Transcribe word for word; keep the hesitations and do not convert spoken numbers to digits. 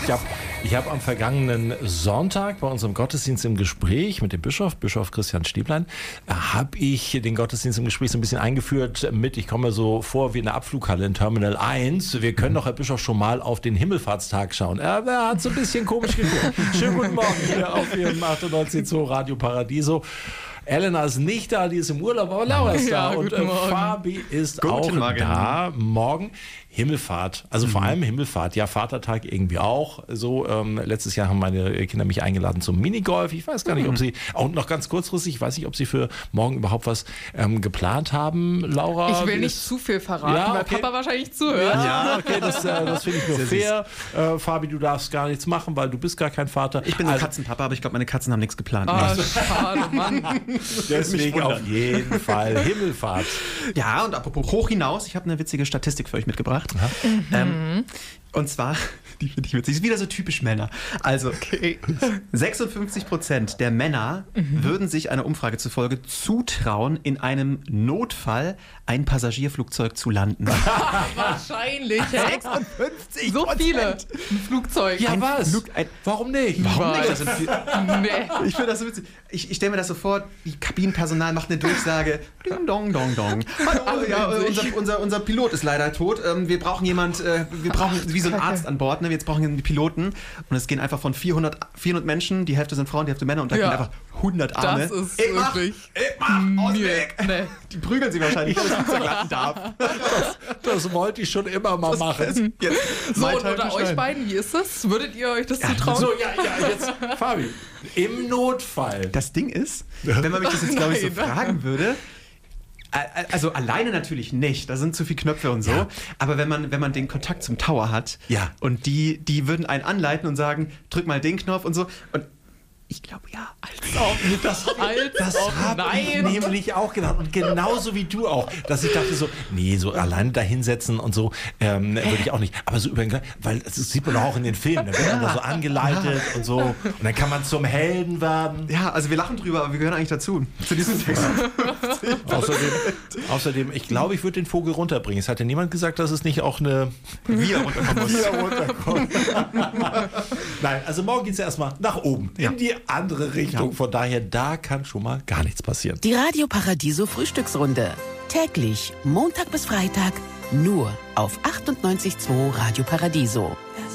Ich habe ich hab am vergangenen Sonntag bei unserem Gottesdienst im Gespräch mit dem Bischof, Bischof Christian Stäblein, habe ich den Gottesdienst im Gespräch so ein bisschen eingeführt mit, ich komme mir so vor wie in der Abflughalle in Terminal eins. Wir können doch, Herr Bischof, schon mal auf den Himmelfahrtstag schauen. Er, er hat so ein bisschen komisch geguckt. Schönen guten Morgen hier auf Ihrem achtundneunzig Komma zwei Radio Paradiso. Elena ist nicht da, die ist im Urlaub, aber Laura ist da. Ja, und äh, Fabi ist Guten auch Morgen. da. Morgen Himmelfahrt, also vor allem Himmelfahrt, ja, Vatertag irgendwie auch. So, ähm, letztes Jahr haben meine Kinder mich eingeladen zum Minigolf. Ich weiß gar nicht, ob sie, und noch ganz kurzfristig, ich weiß nicht, ob sie für morgen überhaupt was ähm, geplant haben, Laura. Ich will Wie nicht ist- zu viel verraten, Ja, weil okay. Papa wahrscheinlich zuhört. Ja, okay, das, äh, das finde ich nur Sehr fair. Äh, Fabi, du darfst gar nichts machen, weil du bist gar kein Vater. Ich bin ein Also, Katzenpapa, aber ich glaube, meine Katzen haben nichts geplant. Ah, schade, Mann. deswegen wundern. auf jeden Fall Himmelfahrt. Ja, und apropos hoch hinaus, ich habe eine witzige Statistik für euch mitgebracht. Ähm, und zwar, die finde ich witzig, ist wieder so typisch Männer. Also, sechsundfünfzig Prozent der Männer würden sich einer Umfrage zufolge zutrauen, in einem Notfall ein Passagierflugzeug zu landen. Wahrscheinlich. hä? sechsundfünfzig So viele. Ein Flugzeug. Ja, Ein was? Flug- ein- Warum nicht? Warum nicht? Weil- Das sind viel- Nee. Ich finde das so witzig. Ich, ich stelle mir das so vor, die Kabinenpersonal macht eine Durchsage. Ding, dong, dong, dong. Hallo, ja, äh, unser, unser, unser Pilot ist leider tot. Ähm, wir brauchen jemand, äh, wir brauchen wie so einen Arzt an Bord. Ne? Jetzt brauchen wir einen Piloten. Und es gehen einfach von vierhundert, vierhundert Menschen, die Hälfte sind Frauen, die Hälfte Männer. Und da Ja. gehen einfach hundert Arme. Das ist ich mach, wirklich- ich mach, aus dem Nee, Weg. nee. Die prügeln sie wahrscheinlich, weil das Flugzeug landen darf. Das wollte ich schon immer mal machen. Jetzt So, mein und Teil unter euch beschneiden. beiden, wie ist das? Würdet ihr euch das zutrauen? So, ja, ja, jetzt, Fabi, im Notfall. Das Ding ist, wenn man mich das jetzt, glaube ich, so Nein. fragen würde, äh, also alleine natürlich nicht, da sind zu viele Knöpfe und so, Ja. aber wenn man, wenn man den Kontakt zum Tower hat Ja. und die, die würden einen anleiten und sagen, drück mal den Knopf und so und ich glaube, ja. Als ob. Das, Als das ob. habe ich Nein. nämlich auch gedacht. Und genauso wie du auch. Dass ich dachte so, nee, so alleine da hinsetzen und so ähm, würde ich auch nicht. Aber so über den, weil das sieht man doch auch in den Filmen. Da wird man da so angeleitet und so. Und dann kann man zum Helden werden. Ja, also wir lachen drüber, aber wir gehören eigentlich dazu, zu diesem Text. Außerdem, außerdem, ich glaube, ich würde den Vogel runterbringen. Es hat ja niemand gesagt, dass es nicht auch eine Wir runterkommen muss. wieder runterkommt. Nein, also morgen geht es ja erstmal nach oben. In Ja. die andere Richtung. Von daher, da kann schon mal gar nichts passieren. Die Radio Paradiso Frühstücksrunde. Täglich, Montag bis Freitag, nur auf achtundneunzig Komma zwei Radio Paradiso.